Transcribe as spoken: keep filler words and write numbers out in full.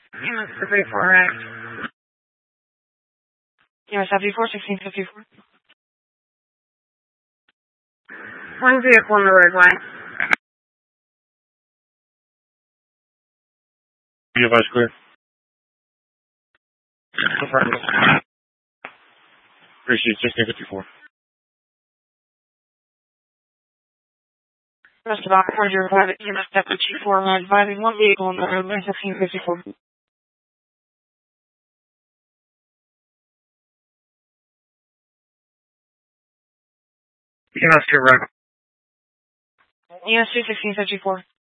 U S fifty-four, right? U S fifty-four, sixteen fifty-four. One vehicle in the roadway. You advise clear. Affirmative. Appreciate sixteen fifty-four. Rest of Roger, private U S Deputy four, advising one vehicle in the roadway, sixteen fifty-four. U S two, right? U S two, sixteen fifty-four.